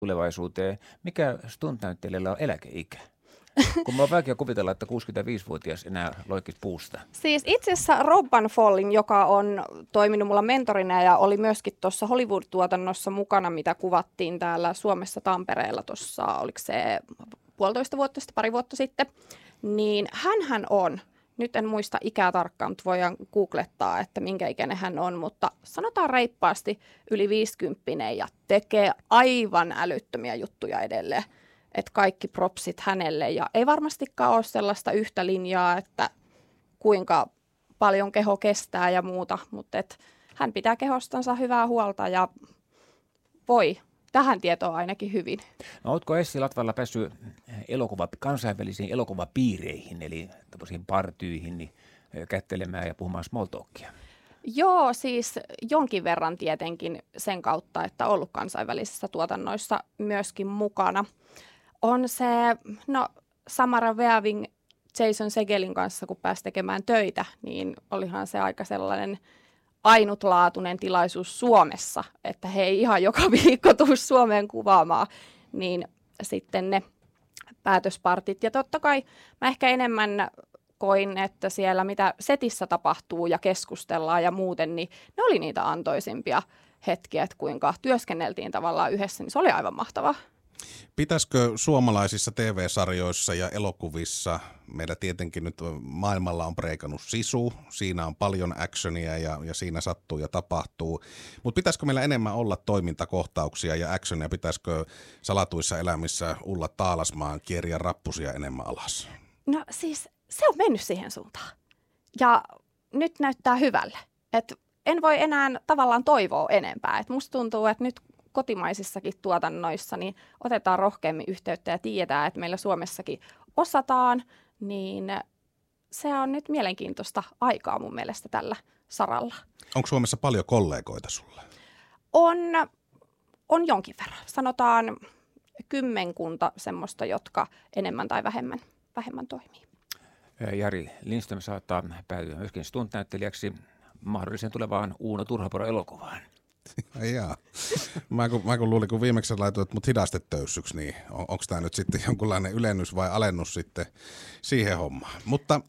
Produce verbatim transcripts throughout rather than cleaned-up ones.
tulevaisuuteen. Mikä stunt-näyttelijällä on eläkeikä? Kun mä oon vaikea kuvitella, että kuusikymmentäviisivuotias enää loikit puusta. Siis itse asiassa Robban Fallin, joka on toiminut mulla mentorina ja oli myöskin tuossa Hollywood-tuotannossa mukana, mitä kuvattiin täällä Suomessa Tampereella tuossa, oliko se puolitoista vuotta sitten, pari vuotta sitten, niin hänhän on, nyt en muista ikää tarkkaan, mutta voidaan googlettaa, että minkä ikäinen hän on, mutta sanotaan reippaasti yli viisikymppinen ja tekee aivan älyttömiä juttuja edelleen. Että kaikki propsit hänelle ja ei varmastikaan ole sellaista yhtä linjaa, että kuinka paljon keho kestää ja muuta, mutta et hän pitää kehostansa hyvää huolta ja voi tähän tietoon ainakin hyvin. No, ootko Essi Latvalla päässyt elokuva, kansainvälisiin elokuvapiireihin, eli tämmöisiin partyihin, niin kättelemään ja puhumaan small talkia? Joo, siis jonkin verran tietenkin sen kautta, että ollut kansainvälisissä tuotannoissa myöskin mukana. On se, no Samara Weaving Jason Segelin kanssa, kun pääsi tekemään töitä, niin olihan se aika sellainen ainutlaatuinen tilaisuus Suomessa, että he ei ihan joka viikko tule Suomeen kuvaamaan, niin sitten ne päätöspartit. Ja totta kai mä ehkä enemmän koin, että siellä mitä setissä tapahtuu ja keskustellaan ja muuten, niin ne oli niitä antoisimpia hetkiä, että kuinka työskenneltiin tavallaan yhdessä, niin se oli aivan mahtavaa. Pitäisikö suomalaisissa T V-sarjoissa ja elokuvissa, meillä tietenkin nyt maailmalla on breikannut sisu, siinä on paljon actionia ja, ja siinä sattuu ja tapahtuu, mutta pitäisikö meillä enemmän olla toimintakohtauksia ja actionia, pitäisikö salatuissa elämissä Ulla Taalasmaan kieriä rappusia enemmän alas? No siis se on mennyt siihen suuntaan ja nyt näyttää hyvälle, että en voi enää tavallaan toivoa enempää, että musta tuntuu, että nyt kotimaisissakin tuotannoissa, niin otetaan rohkeammin yhteyttä ja tiedetään, että meillä Suomessakin osataan, niin se on nyt mielenkiintoista aikaa mun mielestä tällä saralla. Onko Suomessa paljon kollegoita sulle? On, on jonkin verran. Sanotaan kymmenkunta semmoista, jotka enemmän tai vähemmän, vähemmän toimii. Jari Lindström saattaa päätyä myöskin stunt-näyttelijäksi mahdollisen tulevaan Uuno Turhapuro-elokuvaan. Jaa. Mä kun, mä kun luulin, kun viimeksi laitoit mut hidastetöyssyksi, niin on, onko tämä nyt sitten jonkunlainen ylennys vai alennus sitten siihen hommaan. Mutta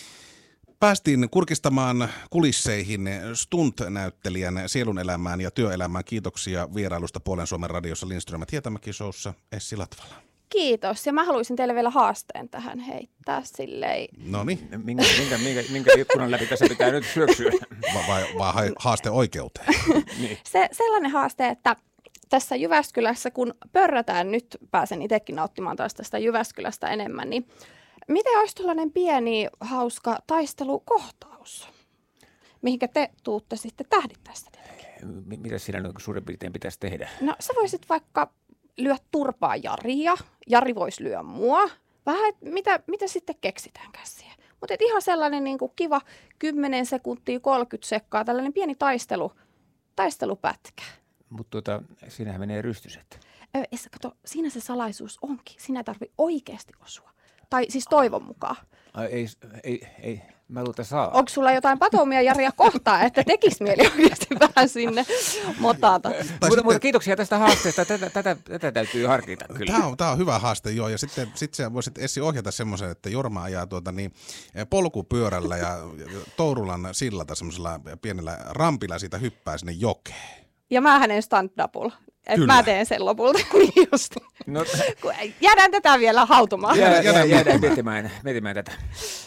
päästiin kurkistamaan kulisseihin stunt-näyttelijän sielunelämään ja työelämään. Kiitoksia vierailusta Puolen Suomen radiossa Lindström ja Hietamäki showssa Essi Latvala. Kiitos. Ja mä haluaisin teille vielä haasteen tähän heittää silleen. Noniin. Minkä, minkä, minkä, minkä ikkunan läpi tässä pitää nyt syöksyä? Va, vai vai haaste oikeuteen? Niin. Se, sellainen haaste, että tässä Jyväskylässä, kun pörrätään, nyt pääsen itsekin nauttimaan taas tästä Jyväskylästä enemmän, niin miten olisi tällainen pieni, hauska taistelukohtaus, mihinkä te tuutte sitten tähdit tästä tietenkin? Mitä siinä nyt suurin piirtein pitäisi tehdä? No sä voisit vaikka lyö turpaa Jaria, Jari voisi lyö mua. Vähän, että mitä, mitä sitten keksitäänkään siihen. Mutta ihan sellainen niin kuin kiva kymmenen sekuntia, kolmekymmentä sekkaa, tällainen pieni taistelu, taistelupätkä. Mutta tuota, siinähän menee rystyset. Öö, Essa, kato, siinä se salaisuus onkin. Sinä ei tarvitse oikeasti osua. Tai siis toivon mukaan. Ai, ei, ei, ei, mä luulen, saa. Onko sulla jotain patoumia Jaria kohtaa, että tekisi mieli oikeasti vähän sinne motata? Mutta, sitten, mutta kiitoksia tästä haasteesta. Tätä, tätä, tätä täytyy harkita kyllä. Tämä on, tämä on hyvä haaste, joo. Ja sitten sit sä voisit Essi ohjata semmoisen, että Jorma ajaa tuota, niin, polkupyörällä ja Tourulan sillalta semmoisella pienellä rampilla siitä hyppää sinne jokeen. Ja mä hänen stand-upulla. Että mä teen sen lopulta. Niin just. No, jäädään tätä vielä hautumaan. Jää, jää, jäädään miettimään, miettimään tätä.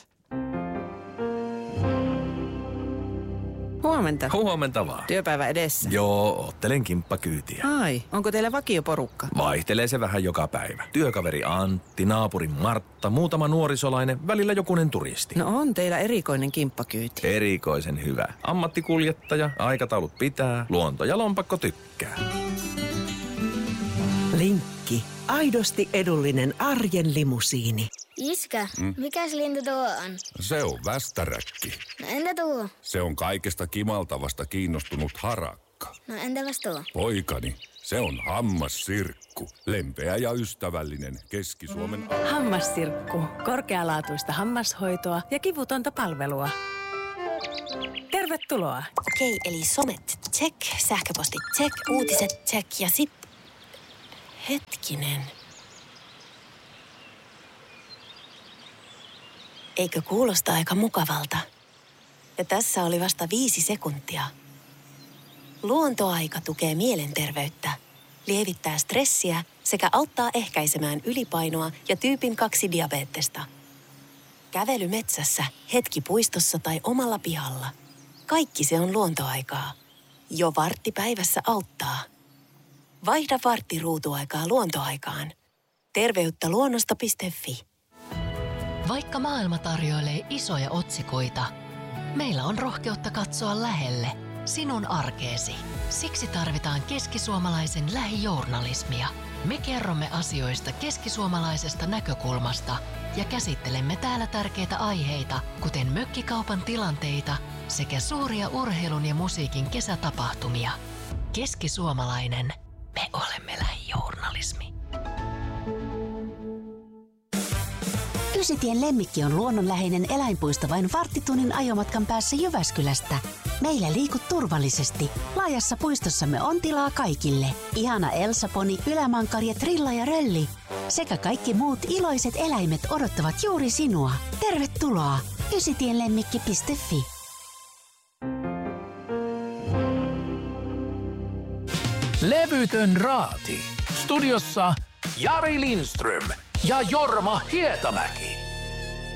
Huomenta. Huomenta vaan. Työpäivä edessä. Joo, oottelen kimppakyytiä. Ai, onko teillä vakioporukka? Vaihtelee se vähän joka päivä. Työkaveri Antti, naapurin Martta, muutama nuorisolainen, välillä jokunen turisti. No on teillä erikoinen kimppakyyti. Erikoisen hyvä. Ammattikuljettaja, aikataulut pitää, luonto ja lompakko tykkää. Linkki. Aidosti edullinen arjen limusiini. Iskä, mm? mikäs lintu tuo on? Se on västäräkki. No entä tuo? Se on kaikesta kimaltavasta kiinnostunut harakka. No entäpäs tuo? Poikani, se on hammassirkku. Lempeä ja ystävällinen Keski-Suomen... Hammassirkku. Korkealaatuista hammashoitoa ja kivutonta palvelua. Tervetuloa. Okei, eli somet check, sähköpostit check, uutiset check ja sit... Hetkinen. Eikö kuulosta aika mukavalta? Ja tässä oli vasta viisi sekuntia. Luontoaika tukee mielenterveyttä, lievittää stressiä sekä auttaa ehkäisemään ylipainoa ja tyypin kaksi diabeettesta. Kävely metsässä, hetki puistossa tai omalla pihalla. Kaikki se on luontoaikaa. Jo vartti päivässä auttaa. Vaihda vartti ruutuaikaa luontoaikaan. Terveyttä luonnosta piste fi. Vaikka maailma tarjoilee isoja otsikoita, meillä on rohkeutta katsoa lähelle sinun arkeesi. Siksi tarvitaan keskisuomalaisen lähijournalismia. Me kerromme asioista keskisuomalaisesta näkökulmasta ja käsittelemme täällä tärkeitä aiheita, kuten mökkikaupan tilanteita sekä suuria urheilun ja musiikin kesätapahtumia. Keskisuomalainen. Me olemme lähijournalismi. Ysitien Lemmikki on luonnonläheinen eläinpuisto vain varttitunnin ajomatkan päässä Jyväskylästä. Meillä liikut turvallisesti. Laajassa puistossamme on tilaa kaikille. Ihana Elsa-poni, ylämankari, Trilla ja Rölli sekä kaikki muut iloiset eläimet odottavat juuri sinua. Tervetuloa! ysitienlemmikki piste fi. Levytön raati. Studiossa Jari Lindström ja Jorma Hietamäki.